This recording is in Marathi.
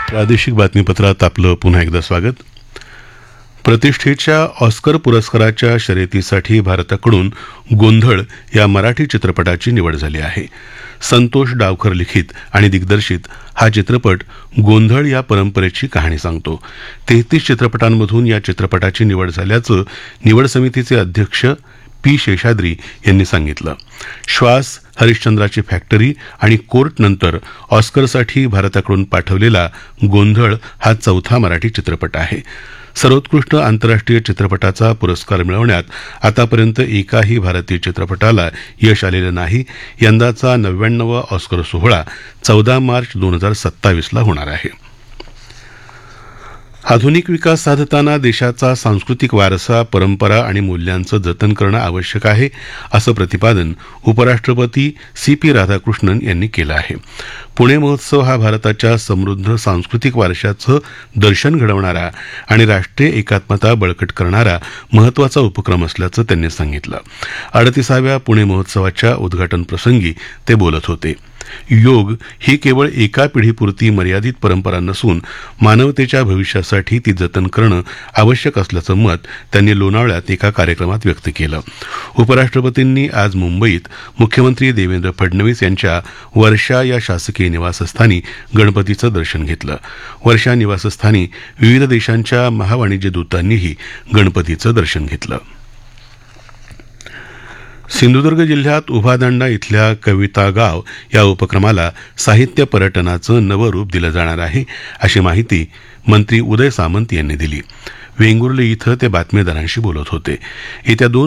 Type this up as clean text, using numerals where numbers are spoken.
प्रादेशिक बातमीपत्रात आपलं पुन्हा एकदा स्वागत. प्रतिष्ठेच्या ऑस्कर पुरस्काराच्या शर्यतीसाठी भारताकडून गोंधळ या मराठी चित्रपटाची निवड झाली आहे. संतोष डावकर लिखित आणि दिग्दर्शित हा चित्रपट गोंधळ या परंपरेची कहाणी सांगतो. 33 चित्रपटांमधून या चित्रपटाची निवड झाल्याचं निवड समितीचे अध्यक्ष पी शेषाद्री यांनी सांगितलं. श्वास, हरिश्चंद्राची फॅक्टरी आणि कोर्ट नंतर ऑस्करसाठी भारताकडून पाठवलेला गोंधळ हा चौथा मराठी चित्रपट आहे. सर्वोत्कृष्ट आंतरराष्ट्रीय चित्रपटाचा पुरस्कार मिळवण्यात आतापर्यंत एकाही भारतीय चित्रपटाला यश आलेलं नाही. यंदाचा 99वा ऑस्कर सोहळा 14 मार्च 2027 ला होणार आहे. आधुनिक विकास साधताना देशाचा सांस्कृतिक वारसा, परंपरा आणि मूल्यांचं जतन करणं आवश्यक आहे, असं प्रतिपादन उपराष्ट्रपती CP राधाकृष्णन यांनी केलं आहे. पुणे महोत्सव हा भारताच्या समृद्ध सांस्कृतिक वारशाचं दर्शन घडवणारा आणि राष्ट्रीय एकात्मता बळकट करणारा महत्त्वाचा उपक्रम असल्याचं त्यांनी सांगितलं. 38व्या पुणे महोत्सवाच्या उद्घाटन प्रसंगी ते बोलत होते. योग ही केवळ एका पिढीपुरती मर्यादित परंपरा नसून मानवतेच्या भविष्यासाठी ती जतन करणं आवश्यक असल्याचं मत त्यांनी लोणावळ्यात एका कार्यक्रमात व्यक्त केलं. उपराष्ट्रपतींनी आज मुंबईत मुख्यमंत्री देवेंद्र फडणवीस यांच्या वर्षा या शासकीय निवासस्थानी गणपतीचं दर्शन घेतलं. वर्षा निवासस्थानी विविध देशांच्या महावाणिज्य दूतांनीही गणपतीचं दर्शन घेतलं. सिंधुदुर्ग जिल्ह्यात उभादांडा इथल्या कविता गाव या उपक्रमाला साहित्य पर्यटनाचं नवं रूप दिलं जाणार आहे, अशी माहिती मंत्री उदय सामंत यांनी दिली. वेंगुर्ले इथं ते बातमीदारांशी बोलत होते. येत्या 2